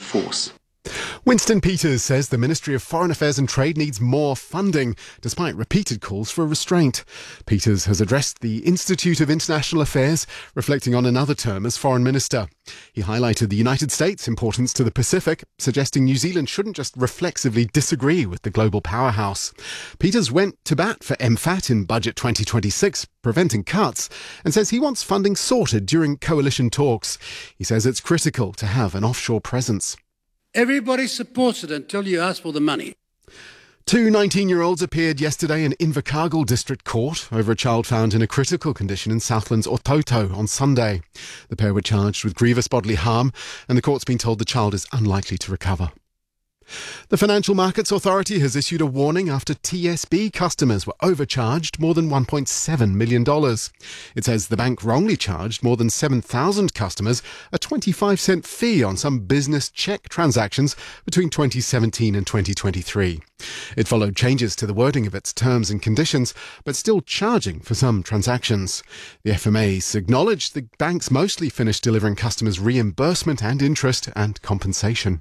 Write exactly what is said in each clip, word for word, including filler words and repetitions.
force. Winston Peters says the Ministry of Foreign Affairs and Trade needs more funding, despite repeated calls for restraint. Peters has addressed the Institute of International Affairs, reflecting on another term as Foreign Minister. He highlighted the United States' importance to the Pacific, suggesting New Zealand shouldn't just reflexively disagree with the global powerhouse. Peters went to bat for M FAT in Budget twenty twenty-six, preventing cuts, and says he wants funding sorted during coalition talks. He says it's critical to have an offshore presence. Everybody supports it until you ask for the money. Two nineteen-year-olds appeared yesterday in Invercargill District Court over a child found in a critical condition in Southland's Ototo on Sunday. The pair were charged with grievous bodily harm, and the court's been told the child is unlikely to recover. The Financial Markets Authority has issued a warning after T S B customers were overcharged more than one point seven million dollars. It says the bank wrongly charged more than seven thousand customers a twenty-five cent fee on some business cheque transactions between twenty seventeen and twenty twenty-three. It followed changes to the wording of its terms and conditions, but still charging for some transactions. The F M A's acknowledged the banks mostly finished delivering customers reimbursement and interest and compensation.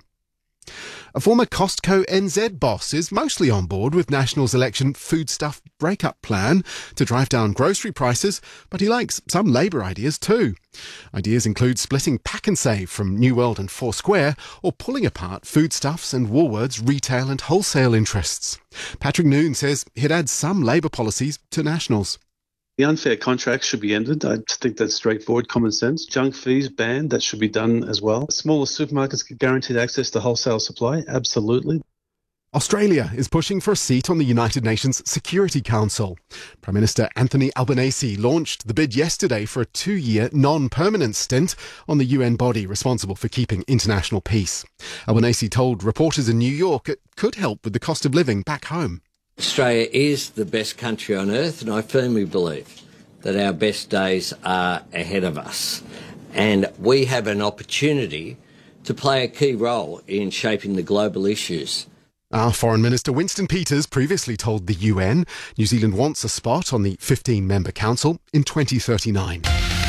A former Costco N Z boss is mostly on board with National's election foodstuff breakup plan to drive down grocery prices, but he likes some Labour ideas too. Ideas include splitting Pack and Save from New World and Foursquare, or pulling apart Foodstuffs and Woolworths retail and wholesale interests. Patrick Noon says he'd add some Labour policies to National's. The unfair contracts should be ended. I think that's straightforward common sense. Junk fees banned, that should be done as well. Smaller supermarkets get guaranteed access to wholesale supply, absolutely. Australia is pushing for a seat on the United Nations Security Council. Prime Minister Anthony Albanese launched the bid yesterday for a two-year non-permanent stint on the U N body responsible for keeping international peace. Albanese told reporters in New York it could help with the cost of living back home. Australia is the best country on earth, and I firmly believe that our best days are ahead of us. And we have an opportunity to play a key role in shaping the global issues. Our Foreign Minister Winston Peters previously told the U N New Zealand wants a spot on the fifteen-member council in twenty thirty-nine.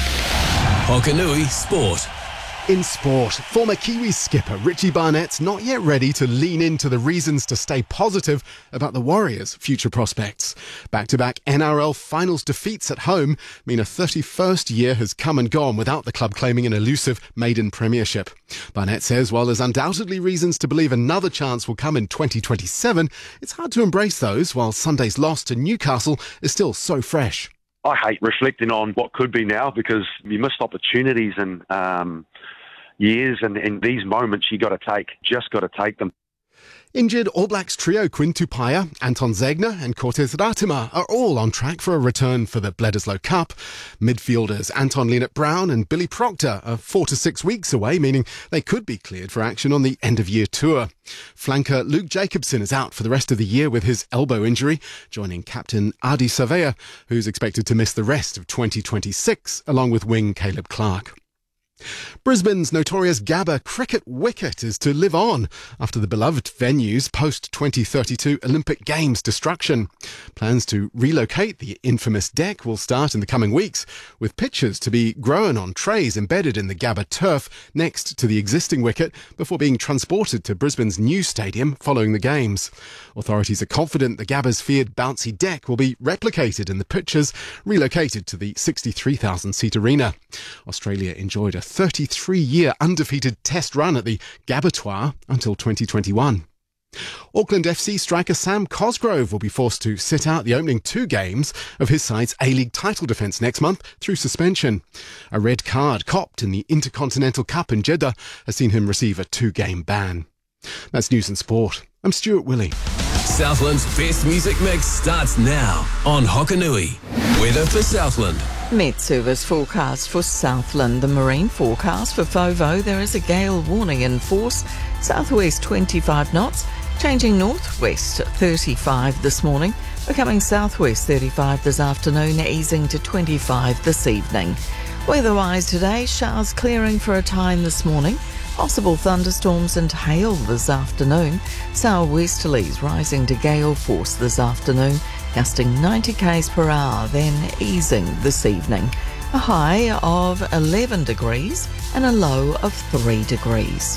Hokanui Sport. In sport, former Kiwi skipper Richie Barnett's not yet ready to lean into the reasons to stay positive about the Warriors' future prospects. Back-to-back N R L finals defeats at home mean a thirty-first year has come and gone without the club claiming an elusive maiden premiership. Barnett says while there's undoubtedly reasons to believe another chance will come in twenty twenty-seven, it's hard to embrace those while Sunday's loss to Newcastle is still so fresh. I hate reflecting on what could be now because you missed opportunities and um, years, and in these moments you got to take, just got to take them. Injured All Blacks trio Quinn Tupaia, Anton Zegner and Cortez Ratima are all on track for a return for the Bledisloe Cup. Midfielders Anton Lienert-Brown and Billy Proctor are four to six weeks away, meaning they could be cleared for action on the end-of-year tour. Flanker Luke Jacobson is out for the rest of the year with his elbow injury, joining captain Adi Savea, who's expected to miss the rest of twenty twenty-six, along with wing Caleb Clark. Brisbane's notorious Gabba cricket wicket is to live on after the beloved venue's post-twenty thirty-two Olympic Games destruction. Plans to relocate the infamous deck will start in the coming weeks, with pitches to be grown on trays embedded in the Gabba turf next to the existing wicket before being transported to Brisbane's new stadium following the Games. Authorities are confident the Gabba's feared bouncy deck will be replicated in the pitches relocated to the sixty-three thousand seat arena. Australia enjoyed a thirty-three-year undefeated test run at the Gabatoir until twenty twenty-one. Auckland F C striker Sam Cosgrove will be forced to sit out the opening two games of his side's A-League title defence next month through suspension. A red card copped in the Intercontinental Cup in Jeddah has seen him receive a two-game ban. That's news and sport. I'm Stuart Willey. Southland's best music mix starts now on Hokanui. Weather for Southland. Met Service forecast for Southland. The marine forecast for Fovo, there is a gale warning in force. Southwest twenty-five knots, changing northwest thirty-five this morning, becoming southwest thirty-five this afternoon, easing to twenty-five this evening. Weather-wise today, showers clearing for a time this morning. Possible thunderstorms and hail this afternoon. Southwesterlies rising to gale force this afternoon, gusting ninety k's per hour, then easing this evening. A high of eleven degrees and a low of three degrees.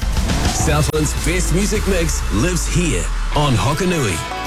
Southland's best music mix lives here on Hokanui.